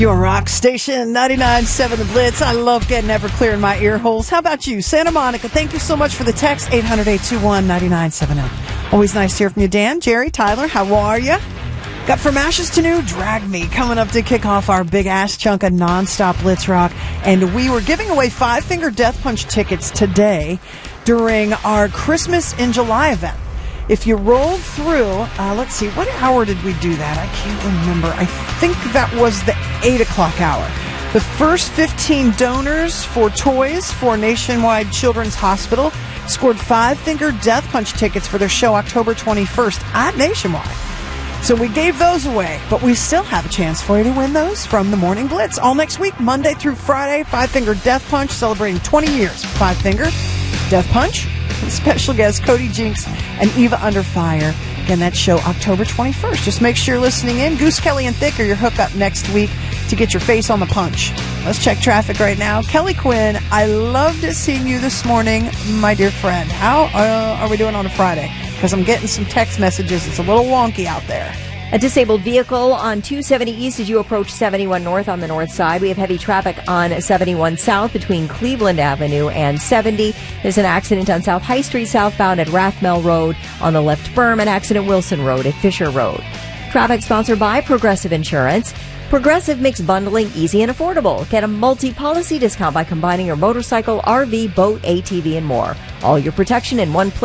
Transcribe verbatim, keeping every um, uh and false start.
Your rock station, ninety-nine point seven The Blitz. I love getting Everclear in my ear holes. How about you? Santa Monica, thank you so much for the text, eight hundred, eight two one, nine nine seven zero. Always nice to hear from you, Dan, Jerry, Tyler. How are you? Got From Ashes to New, Drag Me, coming up to kick off our big-ass chunk of nonstop Blitz Rock. And we were giving away Five Finger Death Punch tickets today during our Christmas in July event. If you rolled through, uh, let's see, what hour did we do that? I can't remember. I think that was the eight o'clock hour. The first fifteen donors for toys for Nationwide Children's Hospital scored Five Finger Death Punch tickets for their show October twenty-first at Nationwide. So we gave those away, but we still have a chance for you to win those from the Morning Blitz. All next week, Monday through Friday, Five Finger Death Punch, celebrating twenty years of Five Finger Death Punch. Special guests Cody Jinks and Eva Under Fire. Again, that show October twenty-first. Just make sure you're listening in. Goose Kelly and Thick are your hookup next week to get your face on the punch. Let's check traffic right now. Kelly Quinn, I loved seeing you this morning, my dear friend. How uh, are we doing on a Friday? Because I'm getting some text messages. It's a little wonky out there. A disabled vehicle on two seventy East as you approach seventy-one North on the north side. We have heavy traffic on seventy-one South between Cleveland Avenue and seventy. There's an accident on South High Street southbound at Rathmel Road on the left berm, an accident Wilson Road at Fisher Road. Traffic sponsored by Progressive Insurance. Progressive makes bundling easy and affordable. Get a multi-policy discount by combining your motorcycle, R V, boat, A T V, and more. All your protection in one place.